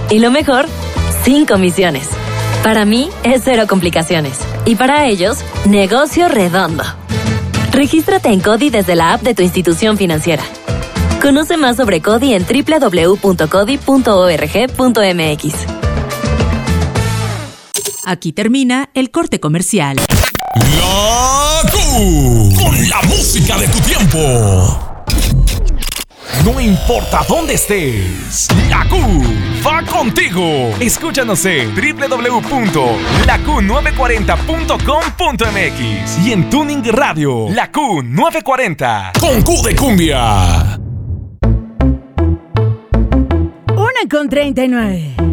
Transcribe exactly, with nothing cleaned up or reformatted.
Y lo mejor, sin comisiones. Para mí es cero complicaciones. Y para ellos, negocio redondo. Regístrate en Codi desde la app de tu institución financiera. Conoce más sobre Codi en doble u doble u doble u punto codi punto org punto m x. Aquí termina el corte comercial. La Q, con la música de tu tiempo. No importa dónde estés, la Q va contigo. Escúchanos en doble u doble u doble u punto la q nueve cuarenta punto com punto m x y en Tuning Radio, la Q nueve cuarenta, con Q de cumbia. Una con treinta y nueve.